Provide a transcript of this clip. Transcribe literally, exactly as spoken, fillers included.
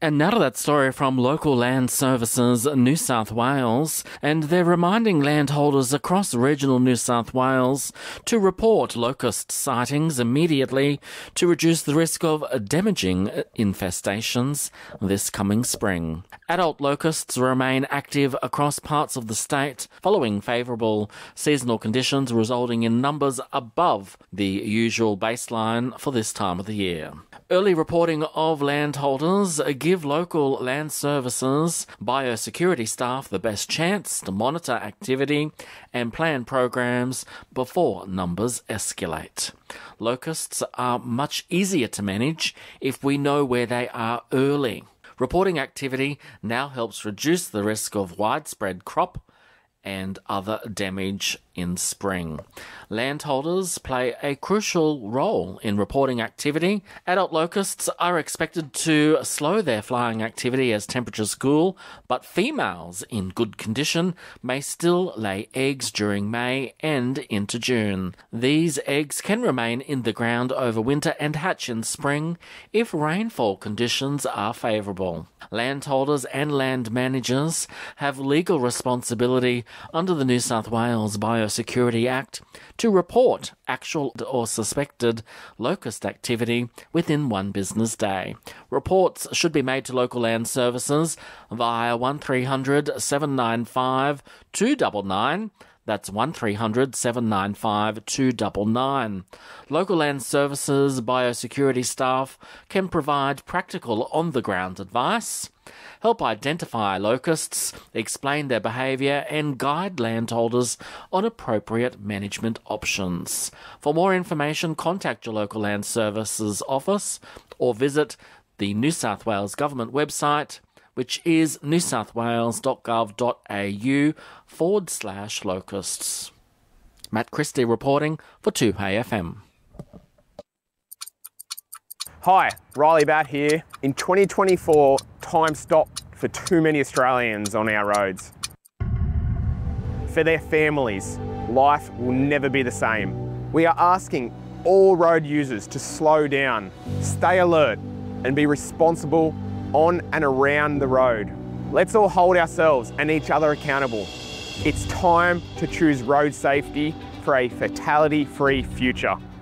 And now to that story from Local Land Services New South Wales, and they're reminding landholders across regional New South Wales to report locust sightings immediately to reduce the risk of damaging infestations this coming spring. Adult locusts remain active across parts of the state following favourable seasonal conditions, resulting in numbers above the usual baseline for this time of the year. Early reporting of landholders give local land services biosecurity staff the best chance to monitor activity and plan programs before numbers escalate. Locusts are much easier to manage if we know where they are early. Reporting activity now helps reduce the risk of widespread crop and other damage in spring. Landholders play a crucial role in reporting activity. Adult locusts are expected to slow their flying activity as temperatures cool, but females in good condition may still lay eggs during May and into June. These eggs can remain in the ground over winter and hatch in spring if rainfall conditions are favourable. Landholders and land managers have legal responsibility under the New South Wales Biosecurity Act to report actual or suspected locust activity within one business day. Reports should be made to local land services via one three hundred seven nine five two nine nine. That's one three hundred seven nine five two nine nine. Local Land Services biosecurity staff can provide practical on-the-ground advice, help identify locusts, explain their behaviour, and guide landholders on appropriate management options. For more information, contact your local Land Services office or visit the New South Wales Government website, which is newsouthwales.gov.au forward slash locusts. Matt Christie reporting for two Pay F M. Hi, Riley Batt here. In twenty twenty-four, time stopped for too many Australians on our roads. For their families, life will never be the same. We are asking all road users to slow down, stay alert, and be responsible on and around the road. Let's all hold ourselves and each other accountable. It's time to choose road safety for a fatality-free future.